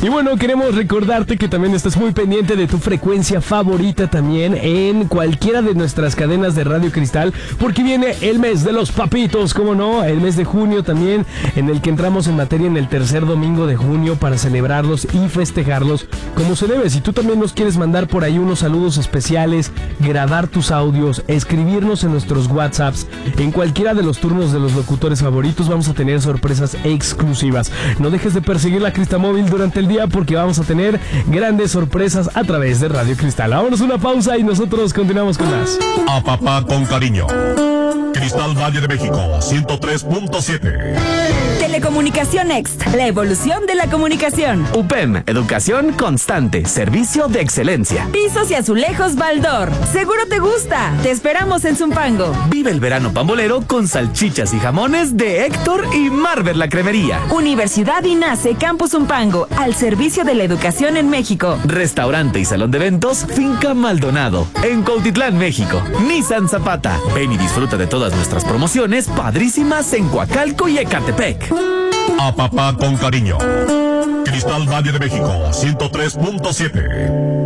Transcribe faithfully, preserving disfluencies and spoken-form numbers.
Y bueno, queremos recordarte que también estás muy pendiente de tu frecuencia favorita también en cualquiera de nuestras cadenas de Radio Cristal, porque viene el mes de los papitos, ¿cómo no? El mes de junio también, en el que entramos en materia en el tercer domingo de junio para celebrarlos y festejarlos como se debe. Si tú también nos quieres mandar por ahí unos saludos especiales, grabar tus audios, escribirnos en nuestros WhatsApps, en cualquiera de los turnos de los locutores favoritos, vamos a tener sorpresas exclusivas. No dejes de perseguir la Cristamóvil durante el día porque vamos a tener grandes sorpresas a través de Radio Cristal. Vámonos una pausa y nosotros continuamos con más. A papá con cariño. Cristal Valle de México, ciento tres punto siete. Telecomunicación Next, la evolución de la comunicación. U P E M, educación constante, servicio de excelencia. Pisos y azulejos Baldor, seguro te gusta. Te esperamos en Zumpango. Vive el verano pambolero con salchichas y jamones de Héctor y Marvel la Cremería. Universidad INACE Campus Zumpango, al servicio de la educación en México. Restaurante y salón de eventos Finca Maldonado, en Cuautitlán, México. Nissan Zapata, ven y disfruta de todas nuestras promociones padrísimas en Coacalco y Ecatepec. A papá con cariño. Cristal Valle de México, ciento tres punto siete.